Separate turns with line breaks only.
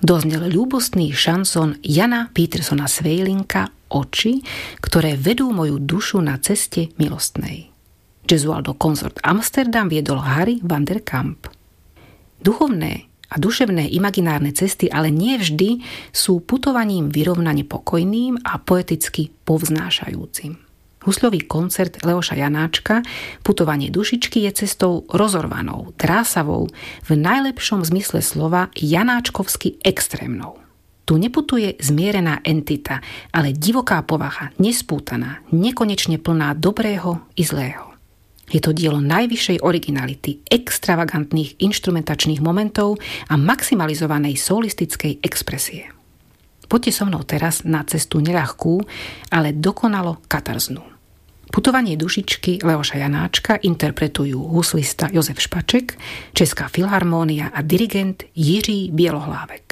doznel ľúbostný šanson Jana Petersona Svejlinka Oči, ktoré vedú moju dušu na ceste milostnej. Gesualdo Consort Amsterdam viedol Harry van der Kamp. Duchovné a duševné imaginárne cesty ale nie vždy sú putovaním vyrovnane pokojným a poeticky povznášajúcim. Husľový koncert Leoša Janáčka Putovanie dušičky je cestou rozorvanou, drásavou, v najlepšom zmysle slova janáčkovsky extrémnou. Tu neputuje zmierená entita, ale divoká povaha, nespútaná, nekonečne plná dobrého i zlého. Je to dielo najvyššej originality, extravagantných inštrumentačných momentov a maximalizovanej solistickej expresie. Poďte so mnou teraz na cestu neľahkú, ale dokonalo katarznú. Putovanie dušičky Leoša Janáčka interpretujú huslista Jozef Špaček, Česká filharmónia a dirigent Jiří Bielohlávek.